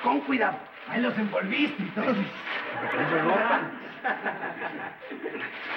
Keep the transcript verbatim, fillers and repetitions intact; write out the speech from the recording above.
con cuidado. Ahí los envolviste y todo. Porque eso es ropa.